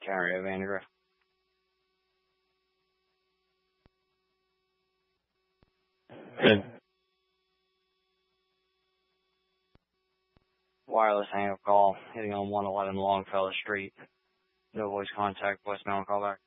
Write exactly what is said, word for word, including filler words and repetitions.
Carrier Vandergrift. Good. Wireless hang-up call, hitting on one eleven Longfellow Street. No voice contact, voicemail and callback.